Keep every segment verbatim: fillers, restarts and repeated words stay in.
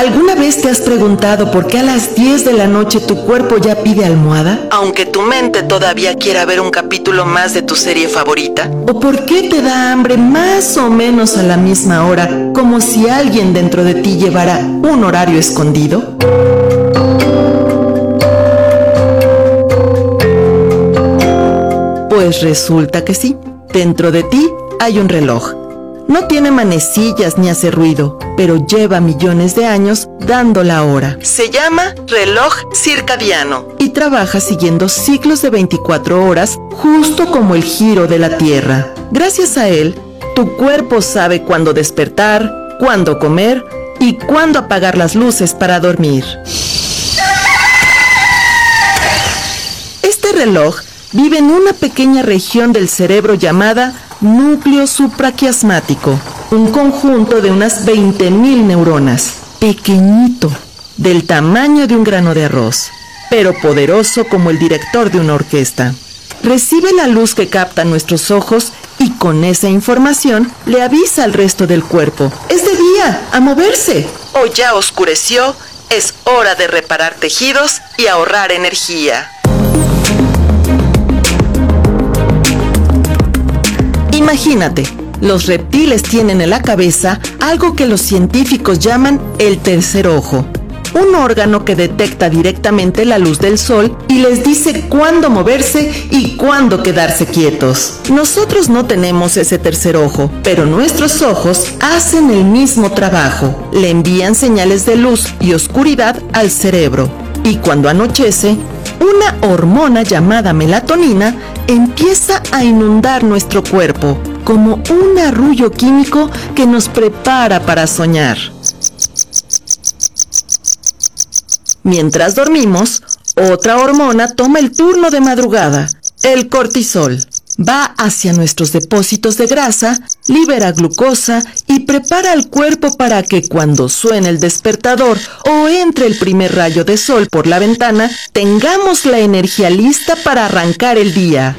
¿Alguna vez te has preguntado por qué a las diez de la noche tu cuerpo ya pide almohada, aunque tu mente todavía quiera ver un capítulo más de tu serie favorita? ¿O por qué te da hambre más o menos a la misma hora, como si alguien dentro de ti llevara un horario escondido? Pues resulta que sí, dentro de ti hay un reloj. No tiene manecillas ni hace ruido, pero lleva millones de años dando la hora. Se llama reloj circadiano y trabaja siguiendo ciclos de veinticuatro horas, justo como el giro de la Tierra. Gracias a él, tu cuerpo sabe cuándo despertar, cuándo comer y cuándo apagar las luces para dormir. Este reloj vive en una pequeña región del cerebro llamada núcleo supraquiasmático, un conjunto de unas veinte mil neuronas, pequeñito, del tamaño de un grano de arroz, pero poderoso como el director de una orquesta. Recibe la luz que captan nuestros ojos y con esa información le avisa al resto del cuerpo: es de día, a moverse. O ya oscureció, es hora de reparar tejidos y ahorrar energía. Imagínate, los reptiles tienen en la cabeza algo que los científicos llaman el tercer ojo, un órgano que detecta directamente la luz del sol y les dice cuándo moverse y cuándo quedarse quietos. Nosotros no tenemos ese tercer ojo, pero nuestros ojos hacen el mismo trabajo, le envían señales de luz y oscuridad al cerebro. Y cuando anochece, una hormona llamada melatonina empieza a inundar nuestro cuerpo, como un arrullo químico que nos prepara para soñar. Mientras dormimos, otra hormona toma el turno de madrugada, el cortisol. Va hacia nuestros depósitos de grasa, libera glucosa y prepara al cuerpo para que cuando suene el despertador o entre el primer rayo de sol por la ventana, tengamos la energía lista para arrancar el día.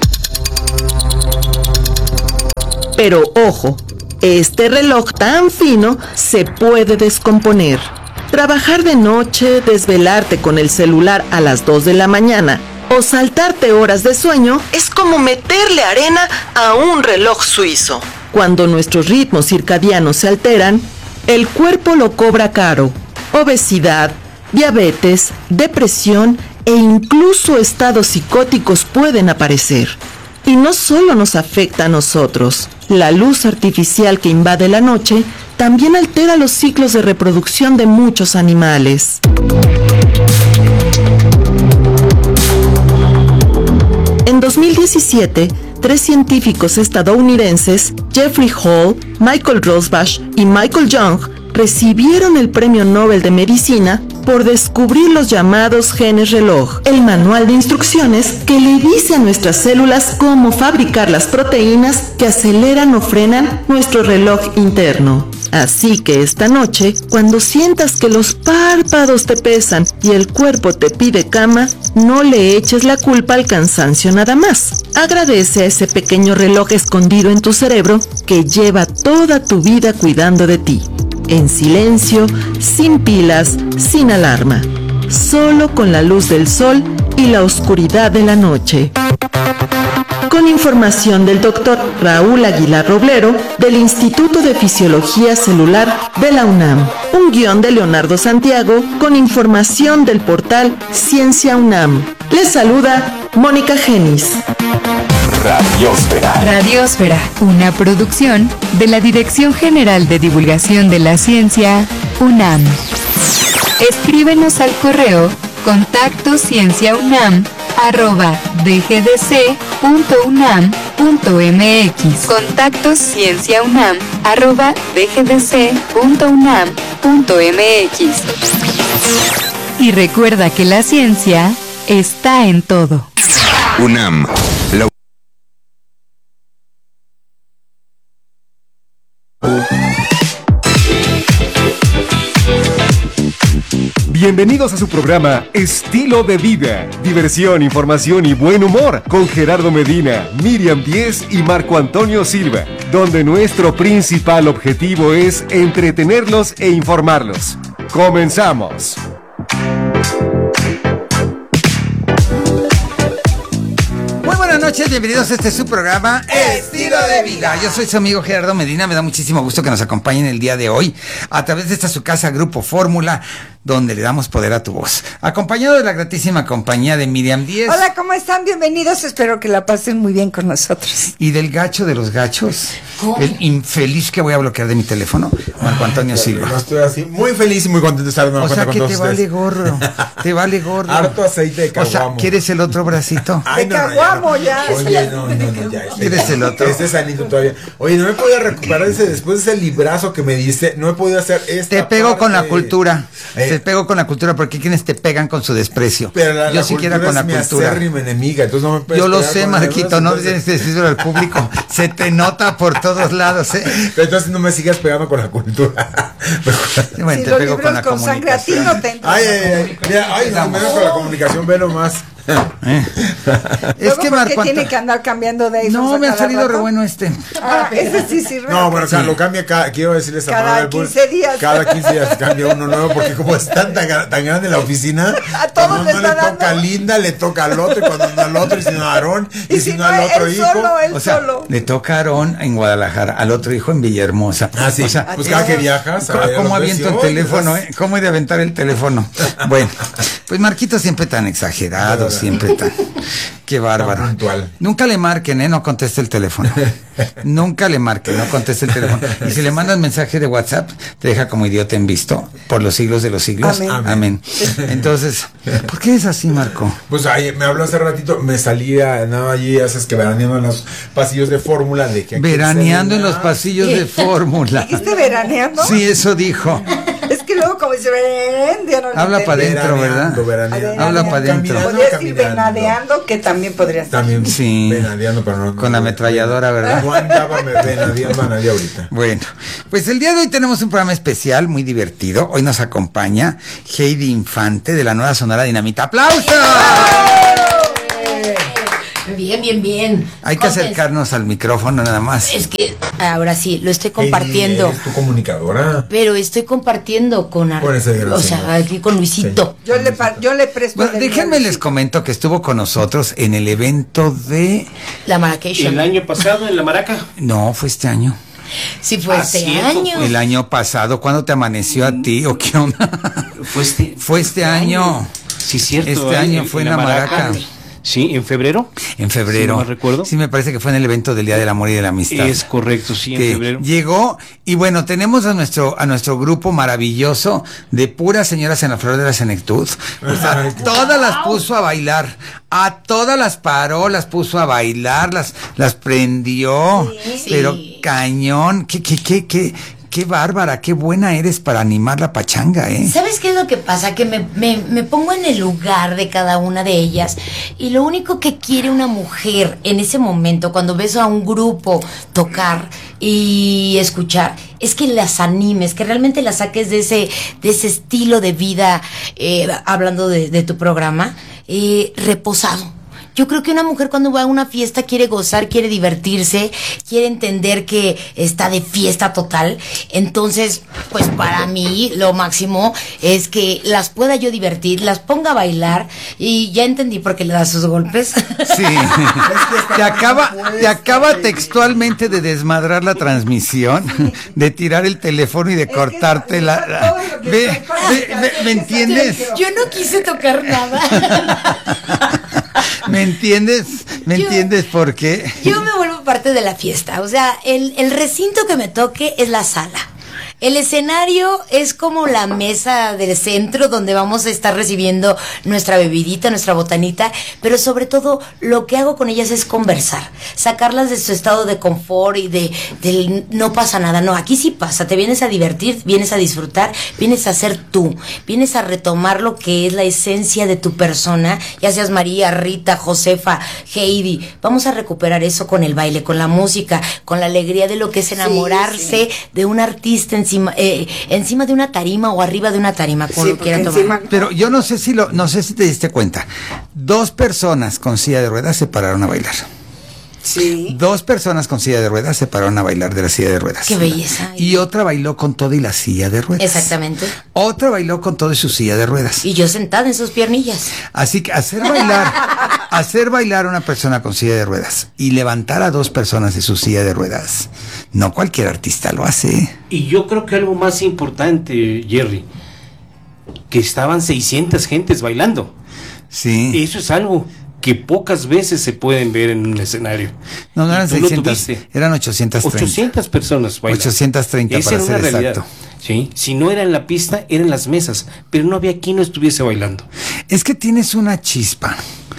Pero ojo, este reloj tan fino se puede descomponer. Trabajar de noche, desvelarte con el celular a las dos de la mañana o saltarte horas de sueño es como meterle arena a un reloj suizo. Cuando nuestros ritmos circadianos se alteran, el cuerpo lo cobra caro. Obesidad, diabetes, depresión e incluso estados psicóticos pueden aparecer. Y no solo nos afecta a nosotros. La luz artificial que invade la noche también altera los ciclos de reproducción de muchos animales. En dos mil diecisiete, tres científicos estadounidenses, Jeffrey Hall, Michael Rosbash y Michael Young, recibieron el Premio Nobel de Medicina por descubrir los llamados genes reloj, el manual de instrucciones que le dice a nuestras células cómo fabricar las proteínas que aceleran o frenan nuestro reloj interno. Así que esta noche, cuando sientas que los párpados te pesan y el cuerpo te pide cama, no le eches la culpa al cansancio nada más. Agradece a ese pequeño reloj escondido en tu cerebro que lleva toda tu vida cuidando de ti. En silencio, sin pilas, sin alarma, solo con la luz del sol y la oscuridad de la noche. Con información del doctor Raúl Aguilar Roblero del Instituto de Fisiología Celular de la UNAM. Un guión de Leonardo Santiago con información del portal Ciencia UNAM. Les saluda Mónica Genis. Radiósfera. Radiósfera, una producción de la Dirección General de Divulgación de la Ciencia, UNAM. Escríbenos al correo contacto cienciaunam arroba dgdc punto unam punto mx. Contacto cienciaunam arroba dgdc punto unam punto mx. Y recuerda que la ciencia está en todo. UNAM. La... Bienvenidos a su programa Estilo de Vida, diversión, información y buen humor con Gerardo Medina, Miriam Díez y Marco Antonio Silva, donde nuestro principal objetivo es entretenerlos e informarlos. ¡Comenzamos! Buenas noches, bienvenidos a este su programa Estilo de Vida. Yo soy su amigo Gerardo Medina, me da muchísimo gusto que nos acompañen el día de hoy a través de esta su casa Grupo Fórmula, donde le damos poder a tu voz. Acompañado de la gratísima compañía de Miriam Díez. Hola, ¿cómo están? Bienvenidos, espero que la pasen muy bien con nosotros. Y del gacho de los gachos, ¿cómo? El infeliz que voy a bloquear de mi teléfono, Marco Antonio Silva. No estoy así, muy feliz y muy contento de estar de nueva O sea cuenta que con te todos vale ustedes. gorro, te vale gorro. Harto aceite de caguamo. O sea, ¿quieres el otro bracito? Ay, de no, no, caguamo, ya. ya. no. Oye, no, no, no, ya. Este, ¿Quieres el otro? Este sanito todavía. Oye, no me podía recuperar ese, después de ese librazo que me diste, no he podido hacer esta Te pego parte. con la cultura, Eh. te pego con la cultura, porque quienes te pegan con su desprecio. Pero la, Yo la siquiera cultura con la es mi cultura. acérrima enemiga, entonces no me puedes Yo lo pegar sé, con Marquito, el no brazo, tienes que decirlo al público. Se te nota por todos lados, ¿eh? Pero entonces no me sigas pegando con la cultura. Bueno, Si te los pego con libros la con sangre a ti comunicación. no te entran. Ay, ay, ay. Mira, ay, no me meto con la comunicación, ve nomás. ¿Eh? Es Luego, que ¿por Marco qué tiene Antonio- que andar cambiando de iPhones No, a me ha cada salido rato? re bueno este. Ah, ese sí sirve. No, bueno, o sea, lo cambia cada, quiero decirles a Cada Manuel Bull, quince días. Cada quince días cambia uno nuevo, porque como es tan, tan, gra- tan grande la oficina, A todos cuando les no le está toca a dando. Linda, le toca al otro, y cuando no al otro, y si no a Aarón, y, Y si si no no, al otro él hijo. solo, él O sea, solo. le toca a Aarón en Guadalajara, al otro hijo en Villahermosa. Ah, sí, O sea, pues cada que viajas, ¿Cómo, a ver, cómo los aviento el ves y, teléfono, oye, eh? ¿Cómo he de aventar el teléfono? Bueno, pues Marquito siempre tan exagerado, Verdad. siempre tan... Qué bárbaro. Tan puntual. Nunca le marquen, ¿eh? No conteste el teléfono. Nunca le marquen, no conteste el teléfono. Y si le mandan mensaje de WhatsApp, te deja como idiota en visto por los siglos de los siglos. Amén. Amén. Entonces, ¿por qué es así, Marco? Pues ahí me habló hace ratito, me salía, nada allí, haces que veraneando en los pasillos de fórmula de que aquí Veraneando el en los celular. pasillos de fórmula. ¿Dijiste veraneando? Sí, eso dijo. Es que luego como dice ven, ya no lo Habla entendí. pa' dentro, Veraneando, ¿verdad? veraneando. Habla pa' dentro. Caminando, Podría decir caminando. venadeando, que también podría ser. También Sí. venadeando, pero no. Con la ametralladora, ¿verdad? No andaba me- venadeando a nadie ahorita. Bueno, pues el día de hoy tenemos un programa especial muy divertido. Hoy nos acompaña Heidi Infante de la Nueva Sonora Dinamita. ¡Aplausos! Bien, bien, bien. Hay que Contest- acercarnos al micrófono nada más. Es que ahora sí, lo estoy Heidi, compartiendo. ¿eres tu comunicadora? Pero estoy compartiendo con Ar- Con ese gran o sea, señor. aquí con Luisito. Yo le, pa- yo le presto. Bueno, de mi déjenme les Luisito. comento que estuvo con nosotros en el evento de... La Marrakech. El año pasado en la Maraca. No, fue este año. Sí, fue Ah, este cierto, año. El año pasado, ¿cuándo te amaneció a ti o qué onda? Fue este, Fue este año. Sí, cierto. Este ¿eh? año fue en la Maraca. Sí, en febrero. En febrero. Si no mal recuerdo. Sí, me parece que fue en el evento del Día del Amor y de la Amistad. Es correcto, sí, en que febrero. llegó y bueno, tenemos a nuestro a nuestro grupo maravilloso de puras señoras en la flor de la senectud. Pues a todas las puso a bailar, a todas las paró, las puso a bailar, las las prendió, Sí. pero Sí. cañón, qué qué qué qué qué bárbara, qué buena eres para animar la pachanga, ¿eh? ¿Sabes qué es lo que pasa? Que me, me, me pongo en el lugar de cada una de ellas y lo único que quiere una mujer en ese momento, cuando ves a un grupo tocar y escuchar, es que las animes, que realmente las saques de ese, de ese estilo de vida, eh, hablando de, de tu programa, eh, reposado. Yo creo que una mujer cuando va a una fiesta quiere gozar, quiere divertirse, quiere entender que está de fiesta total. Entonces, pues para mí lo máximo es que las pueda yo divertir, las ponga a bailar y ya entendí por qué le da sus golpes. Sí. Te acaba, te acaba textualmente de desmadrar la transmisión, de tirar el teléfono y de cortarte está- la. está la- todo lo que Ve, está ve, pasando. ve, ¿me entiendes? Yo no quise tocar nada. ¿Me entiendes? ¿Me Yo- entiendes por qué? Yo me vuelvo parte de la fiesta. O sea, el, el recinto que me toque es la sala. El escenario es como la mesa del centro donde vamos a estar recibiendo nuestra bebidita, nuestra botanita, pero sobre todo lo que hago con ellas es conversar, sacarlas de su estado de confort y de del no pasa nada. No, aquí sí pasa, te vienes a divertir, vienes a disfrutar, vienes a ser tú, vienes a retomar lo que es la esencia de tu persona, ya seas María, Rita, Josefa, Heidi. Vamos a recuperar eso con el baile, con la música, con la alegría de lo que es enamorarse de un artista encima, eh, encima de una tarima o arriba de una tarima, como Sí, lo quieran porque tomar. encima- Pero yo no sé si lo, no sé si te diste cuenta. Dos personas con silla de ruedas se pararon a bailar. Sí. Dos personas con silla de ruedas se pararon a bailar de la silla de ruedas. Qué belleza. Y otra bailó con todo y la silla de ruedas. Exactamente. Otra bailó con todo y su silla de ruedas. Y yo sentada en sus piernillas. Así que hacer bailar, hacer bailar a una persona con silla de ruedas y levantar a dos personas de su silla de ruedas, no cualquier artista lo hace. Y yo creo que algo más importante, Jerry, que estaban seiscientas gentes bailando. Sí. Eso es algo que pocas veces se pueden ver en un escenario. No, no Y eran tú lo seiscientas, tuviste. eran ochocientas treinta. ochocientas personas bailando. ochocientas treinta Esa para era una ser realidad. exacto. Sí, si no era en la pista, eran las mesas, pero no había quien no estuviese bailando. Es que tienes una chispa.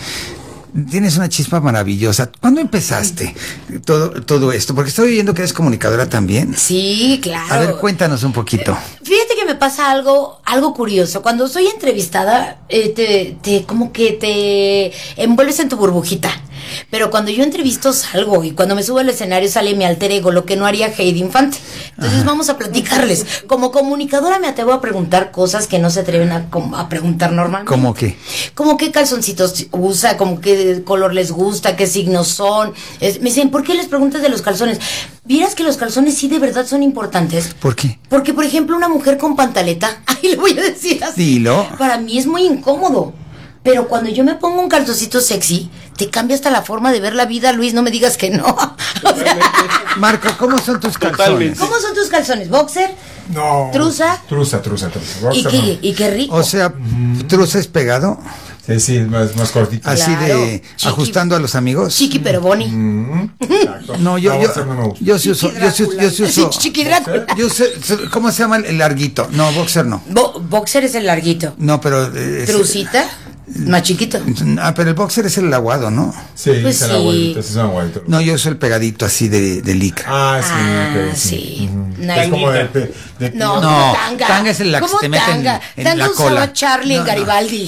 Tienes una chispa maravillosa. ¿Cuándo empezaste todo, todo esto? Porque estoy oyendo que eres comunicadora también. Sí, claro. A ver, cuéntanos un poquito. Fíjate que me pasa algo, algo curioso. Cuando soy entrevistada, eh, te, te, como que te envuelves en tu burbujita. Pero cuando yo entrevisto salgo y cuando me subo al escenario sale mi alter ego, lo que no haría Heidi Infante. Entonces Ajá. vamos a platicarles. Como comunicadora me atrevo a preguntar cosas que no se atreven a, a preguntar normalmente. ¿Cómo qué? Como qué calzoncitos usa, como qué color les gusta, qué signos son. Es, me dicen, ¿por qué les preguntas de los calzones? ¿Vieras que los calzones sí de verdad son importantes? ¿Por qué? Porque, por ejemplo, una mujer con pantaleta, ahí le voy a decir así. Dilo. Para mí es muy incómodo. Pero cuando yo me pongo un calzoncito sexy, te cambia hasta la forma de ver la vida, Luis, no me digas que no. O sea, Marco, ¿cómo son tus calzones? Totalmente. ¿cómo son tus calzones? ¿Boxer? No. ¿Trusa? Trusa, trusa, trusa. ¿Y Boxer, qué, no. y qué rico? O sea, ¿trusa es pegado? Sí, sí, es más, más cortito. Así Claro. de Chiqui. ajustando a los amigos. Chiqui pero boni. Mm, exacto. No, yo, No, yo, boxer no me gusta. yo sí uso, yo sí, yo sí Sí, uso. Chiqui Drácula. Yo sé, sé- ¿cómo se llama el, el larguito? No, boxer no. Bo- boxer es el larguito. No, pero eh, es- Trusita, más chiquito. Ah, pero el boxer es el aguado, ¿no? Sí, Pues es el sí. abuelito, ese es un abuelito. No, yo uso el pegadito así de, de licra. Ah, sí, Ah, ok, sí. Ujú. Nalguita. Es como de, de, de No, No, tanga. tanga es el la que ¿Cómo te meten tanga? en Tanga la usaba cola. Charlie No, en no. Garibaldi.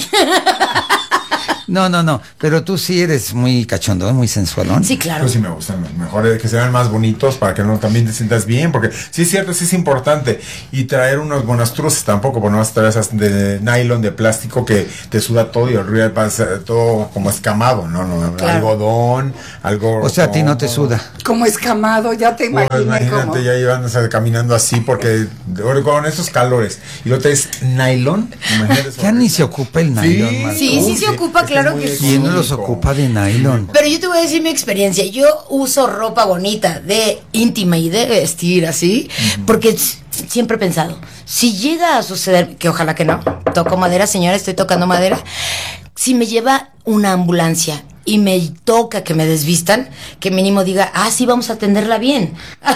No, no, no, pero tú sí eres muy cachondo, muy sensualón. Sí, claro. Pues sí me gustan, mejor es que se vean más bonitos para que no también te sientas bien, porque sí es cierto, sí es importante. Y traer unas buenas truzas tampoco, porque no vas a traer esas de nylon, de plástico que te suda todo y el río pasa todo como escamado, no, no, Claro. algodón, algo. O sea, a ti no te cómodo. suda. Como escamado, ya te Pues, imaginé imagínate, como. ya iban o sea, caminando así, porque ahora con esos calores. Y lo traes nylon, imagínate. eso. Ya ni se ocupa el nylon, Sí, Marco. Sí, sí se ocupa, es claro es muy que sí. ¿Quién no los económico. ocupa de nylon? Pero yo te voy a decir mi experiencia. Yo uso ropa bonita, de íntima y de vestir así, porque s- siempre he pensado, si llega a suceder, que ojalá que no, toco madera, señora, estoy tocando madera, si me lleva una ambulancia y me toca que me desvistan, que mínimo diga, ah, sí, vamos a atenderla bien.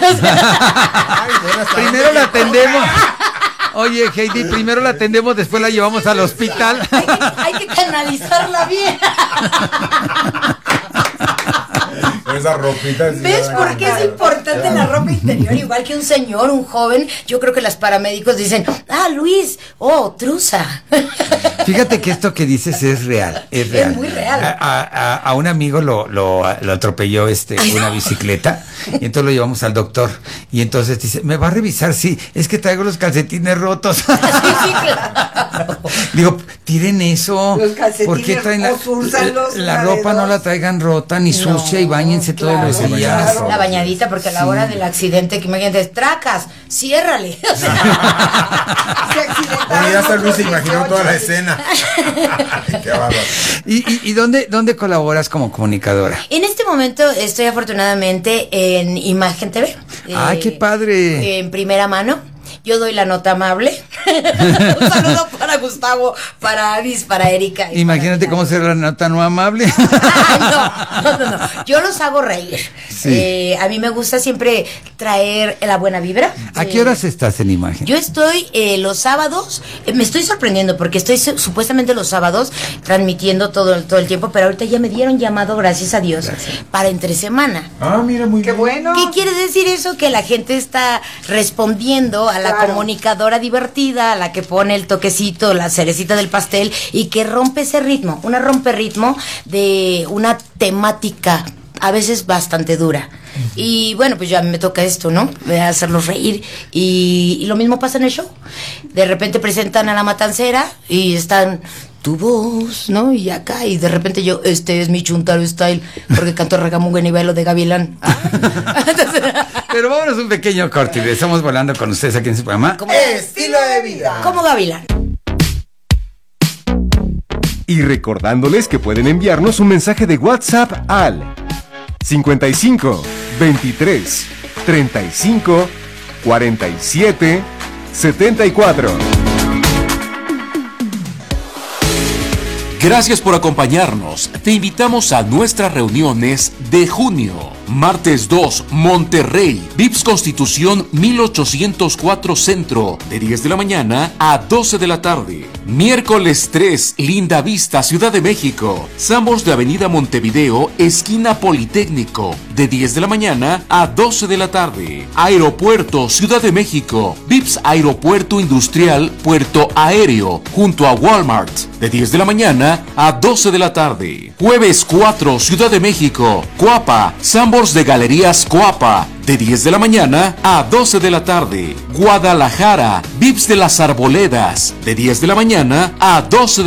Primero la atendemos. Oye, Heidi, primero la atendemos, después la llevamos al hospital. hay, que, hay que canalizarla bien. Con esa ropita. sí, ¿Ves ya- por qué es importante la ropa interior? Igual que un señor, un joven, yo creo que las paramédicos dicen, ah, Luis, oh, truza. Fíjate que esto que dices es real, es real. Es muy real. A, a- a un amigo lo, lo, lo atropelló este una bicicleta y entonces lo llevamos al doctor y entonces dice, ¿me va a revisar? Sí, es que traigo los calcetines rotos. Sí, sí, claro. Digo, tiren eso. Los calcetines, ¿Por qué traen la, o úsalos la una ropa de no dos. la traigan rota ni sucia y bañense todos los claro, días? claro. La bañadita, porque a la hora del accidente, que imagínate, tracas, ciérrale. O sea, Se accidentaron Bueno, ya hasta Luis se otros imaginó toda la dieciocho. escena. Qué bárbaro. ¿Y, y, y dónde, dónde colaboras como comunicadora? en este momento estoy afortunadamente en Imagen T V. ¡Ay, Eh, qué padre! En primera mano. Yo doy la nota amable. Un saludo para Gustavo, para Avis, para Erika. y Imagínate para- cómo ser la nota no amable. Ay, no, no, no, no. Yo los hago reír. Sí. Eh, a mí me gusta siempre traer la buena vibra. ¿A Eh, qué horas estás en imagen? Yo estoy eh, los sábados, eh, me estoy sorprendiendo porque estoy su- supuestamente los sábados transmitiendo todo, el- todo el tiempo, pero ahorita ya me dieron llamado, gracias a Dios, para entre semana. Ah, mira, muy Qué bien. bueno. ¿Qué quiere decir eso? Que la gente está respondiendo a la Claro. comunicadora divertida, a la que pone el toquecito, la cerecita del pastel y que rompe ese ritmo, una rompe ritmo de una temática a veces bastante dura. Y bueno, pues ya me toca esto, ¿no? De hacerlos reír. Y, y lo mismo pasa en el show. De repente presentan a La Matancera y están tu voz, ¿no? Y acá, y de repente yo, este es mi Chuntaro Style, porque canto Ragamugen y bailo de Gavilán. Ah. Pero vámonos un pequeño corte y regresamos volando con ustedes aquí en su programa. ¿Cómo? Estilo de vida. Como Gavilán. Y recordándoles que pueden enviarnos un mensaje de WhatsApp al cincuenta y cinco, veintitrés, treinta y cinco, cuarenta y siete, setenta y cuatro. Gracias por acompañarnos. Te invitamos a nuestras reuniones de junio. Martes dos, Monterrey, V I P S Constitución mil ochocientos cuatro Centro, de diez de la mañana a doce de la tarde. Miércoles tres, Linda Vista, Ciudad de México, Sambors de Avenida Montevideo, esquina Politécnico, de diez de la mañana a doce de la tarde. Aeropuerto, Ciudad de México, V I P S Aeropuerto Industrial, Puerto Aéreo, junto a Walmart, de diez de la mañana a doce de la tarde. Jueves cuatro, Ciudad de México, Coapa, Sambors de Galerías Coapa, de diez de la mañana a doce de la tarde. Guadalajara, V I P S de las Arboledas, de diez de la mañana a doce de la tarde.